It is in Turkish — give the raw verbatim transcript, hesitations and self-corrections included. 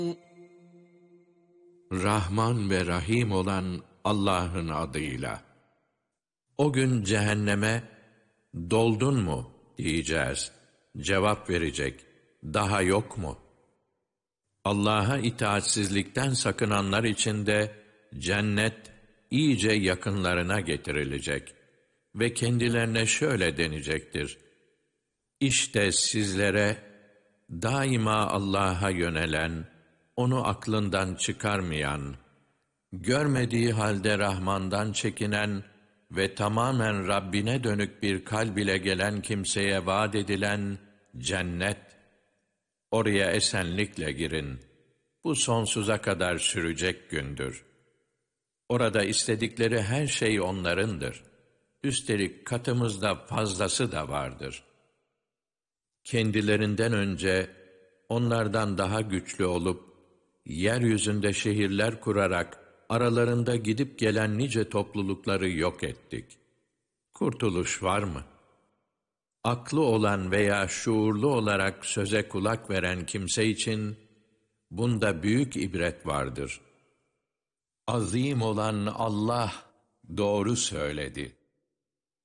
Rahman ve Rahim olan Allah'ın adıyla. O gün cehenneme, doldun mu diyeceğiz. Cevap verecek, daha yok mu? Allah'a itaatsizlikten sakınanlar için de cennet iyice yakınlarına getirilecek ve kendilerine şöyle denecektir: İşte sizlere daima Allah'a yönelen, onu aklından çıkarmayan, görmediği halde Rahman'dan çekinen ve tamamen Rabbine dönük bir kalb ile gelen kimseye vaat edilen cennet. Oraya esenlikle girin. Bu sonsuza kadar sürecek gündür. Orada istedikleri her şey onlarındır. Üstelik katımızda fazlası da vardır. Kendilerinden önce onlardan daha güçlü olup, yeryüzünde şehirler kurarak aralarında gidip gelen nice toplulukları yok ettik. Kurtuluş var mı? Aklı olan veya şuurlu olarak söze kulak veren kimse için bunda büyük ibret vardır. Azim olan Allah doğru söyledi.